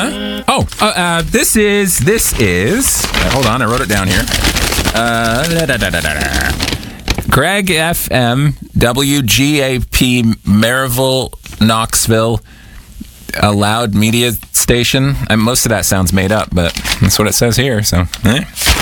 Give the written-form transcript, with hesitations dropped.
Huh? This is. Hold on, I wrote it down here. Craig FM, WGAP, Maryville, Knoxville, a loud media station. Most of that sounds made up, but that's what it says here. So.